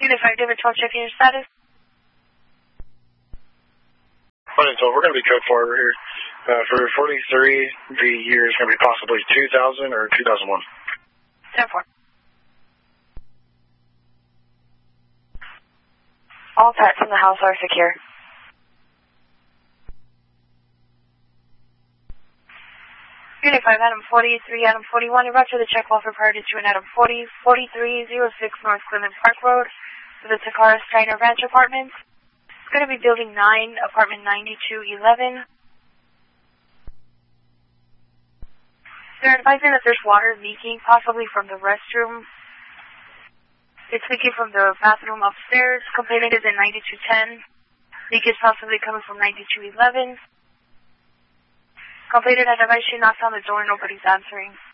Unit 5, David 12, checking your status. So we're going to be code 4 over here. For 43, the year is going to be possibly 2000 or 2001. 10-4. All pets in the house are secure. Unit 5, Adam 43, Adam 41, you're about to the check wall for priority to an Adam 40, 4306 North Clement Park Road to the Takara Steiner Ranch Apartments. It's going to be building 9, apartment 9211. They're advising that there's water leaking, possibly from the restroom. It's leaking from the bathroom upstairs. Complainant is in 9210. Leak is possibly coming from 9211. Complainant advised she knocks on the door, nobody's answering.